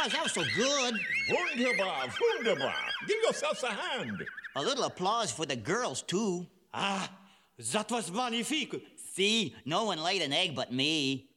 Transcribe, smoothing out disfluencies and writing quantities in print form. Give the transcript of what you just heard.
gosh, that was so good. Wunderbar, wunderbar. Give yourselves a hand. A little applause for the girls, too. Ah, that was magnifique. See, no one laid an egg but me.